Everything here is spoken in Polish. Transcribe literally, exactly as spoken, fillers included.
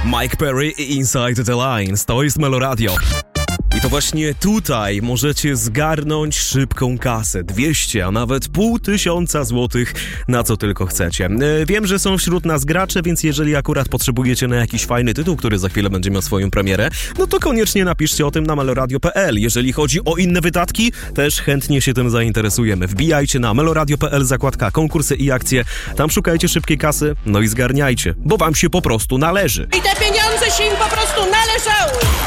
Mike Perry i Inside the Lines. To jest Meloradio. I to właśnie tutaj możecie zgarnąć szybką kasę. dwieście, a nawet pół tysiąca złotych, na co tylko chcecie. Wiem, że są wśród nas gracze, więc jeżeli akurat potrzebujecie na jakiś fajny tytuł, który za chwilę będzie miał swoją premierę, no to koniecznie napiszcie o tym na meloradio kropka p l. Jeżeli chodzi o inne wydatki, też chętnie się tym zainteresujemy. Wbijajcie na meloradio kropka p l, zakładka konkursy i akcje. Tam szukajcie szybkiej kasy, no i zgarniajcie, bo wam się po prostu należy. I te pieniądze się im po prostu należały.